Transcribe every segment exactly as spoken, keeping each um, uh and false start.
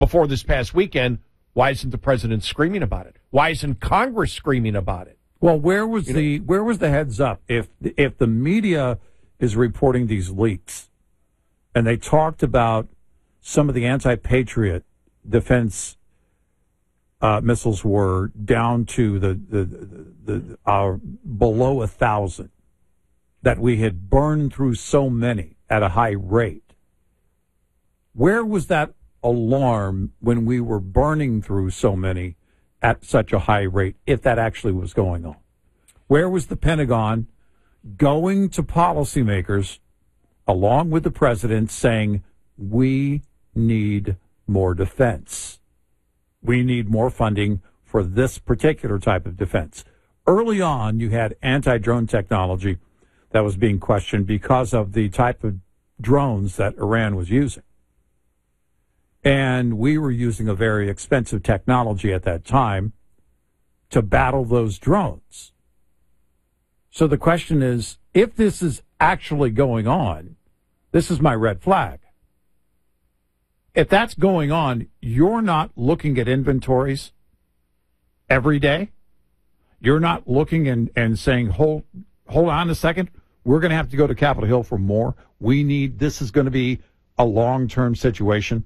before this past weekend. Why isn't the president screaming about it? Why isn't Congress screaming about it? Well, where was you the know? where was the heads up? If if the media is reporting these leaks, and they talked about some of the anti-patriot defense uh, missiles were down to the the, the, the uh, below a thousand, that we had burned through so many at a high rate. Where was that alarm when we were burning through so many at such a high rate, if that actually was going on? Where was the Pentagon going to policymakers along with the president saying, we need more defense? We need more funding for this particular type of defense. Early on, you had anti-drone technology that was being questioned because of the type of drones that Iran was using. And we were using a very expensive technology at that time to battle those drones. So the question is, if this is actually going on, this is my red flag. If that's going on, you're not looking at inventories every day. You're not looking and, and saying, hold, hold on a second. We're going to have to go to Capitol Hill for more. We need, this is going to be a long-term situation.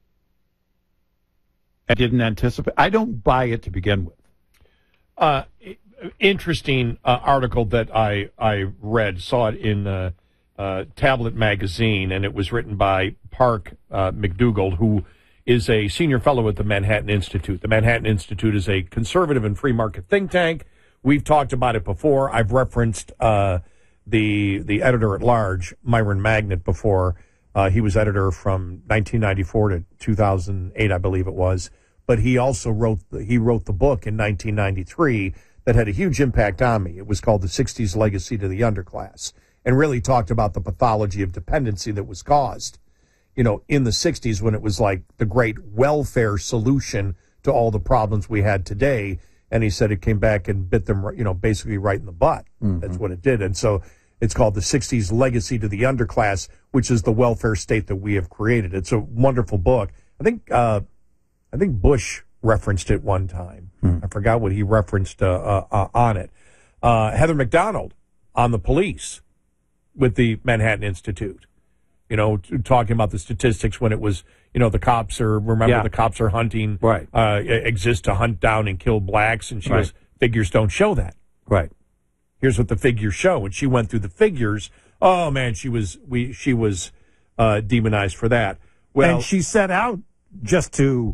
I didn't anticipate. I don't buy it to begin with. Uh, interesting uh, article that I I read, saw it in uh, uh, Tablet Magazine, and it was written by Park uh, McDougald, who is a senior fellow at the Manhattan Institute. The Manhattan Institute is a conservative and free market think tank. We've talked about it before. I've referenced uh, the the editor at large, Myron Magnet, before. Uh, he was editor from nineteen ninety-four to two thousand eight, I believe it was. But he also wrote the, he wrote the book in nineteen ninety-three that had a huge impact on me. It was called The sixties Legacy to the Underclass, and really talked about the pathology of dependency that was caused, you know, in the sixties, when it was like the great welfare solution to all the problems we had today. And he said it came back and bit them, you know, basically right in the butt. Mm-hmm. That's what it did. And so it's called The sixties Legacy to the Underclass, which is the welfare state that we have created. It's a wonderful book. I think uh, I think Bush referenced it one time. Hmm. I forgot what he referenced uh, uh, uh, on it. Uh, Heather McDonald on the police with the Manhattan Institute, you know, t- talking about the statistics when it was, you know, the cops are, remember yeah. the cops are hunting, right. uh, exist to hunt down and kill blacks. And she right. goes, figures don't show that. Right. Here's what the figures show. And she went through the figures. Oh, man, she was we she was uh, demonized for that. Well, and she set out just to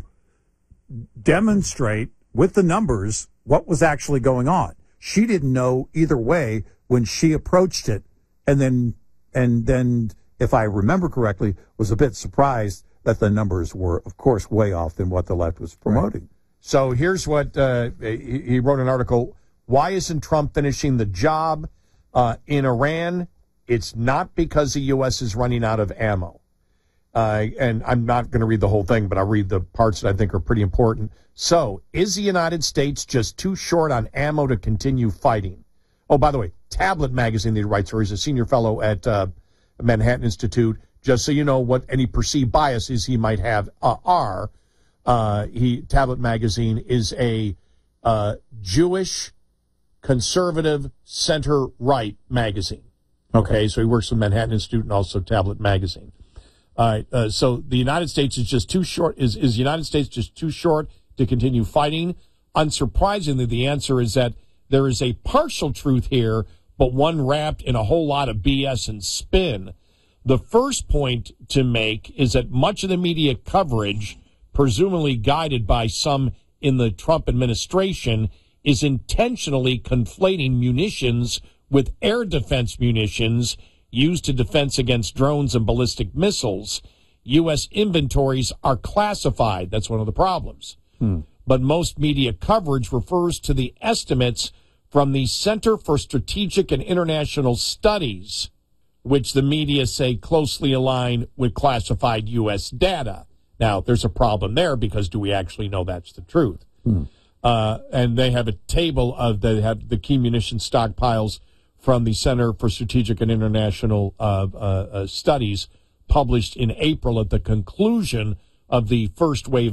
demonstrate with the numbers what was actually going on. She didn't know either way when she approached it, and then and then, if I remember correctly, was a bit surprised that the numbers were, of course, way off than what the left was promoting. Right. So here's what uh, he, he wrote an article. Why isn't Trump finishing the job uh, in Iran? It's not because the U S is running out of ammo. Uh, and I'm not going to read the whole thing, but I'll read the parts that I think are pretty important. So, is the United States just too short on ammo to continue fighting? Oh, by the way, Tablet Magazine that he writes for, he's a senior fellow at uh, Manhattan Institute. Just so you know what any perceived biases he might have uh, are, uh, he Tablet Magazine is a uh, Jewish, conservative, center-right magazine. Okay, so he works for Manhattan Institute and also Tablet Magazine. All right, uh, so the United States is just too short. Is is the United States just too short to continue fighting? Unsurprisingly, the answer is that there is a partial truth here, but one wrapped in a whole lot of B S and spin. The first point to make is that much of the media coverage, presumably guided by some in the Trump administration, is intentionally conflating munitions with air defense munitions used to defense against drones and ballistic missiles. U S inventories are classified. That's one of the problems. Hmm. But most media coverage refers to the estimates from the Center for Strategic and International Studies, which the media say closely align with classified U S data. Now, there's a problem there because do we actually know that's the truth? Hmm. Uh, and they have a table of they have the key munition stockpiles from the Center for Strategic and International uh, uh, uh, Studies, published in April at the conclusion of the first wave